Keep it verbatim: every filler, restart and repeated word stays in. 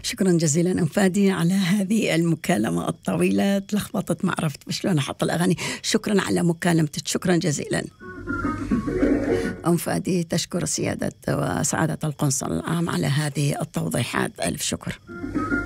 شكرا جزيلا أم فادي على هذه المكالمة الطويلة، تلخبطت ما عرفت شلون أحط الأغاني. شكرا على مكالمتك، شكرا جزيلا. أم فادي تشكر سيادة وسعادة القنصل العام على هذه التوضيحات، ألف شكر.